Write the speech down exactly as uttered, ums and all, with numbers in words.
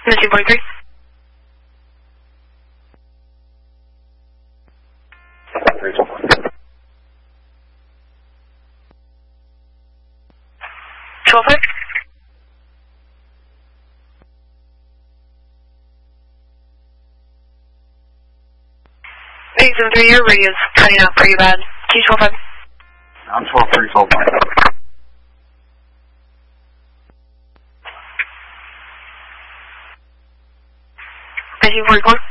Missing forty-three. twelve five. eight seven three, your radio's cutting out pretty bad. Q twelve five. I'm twelve three, twelve five. nineteen forty-four.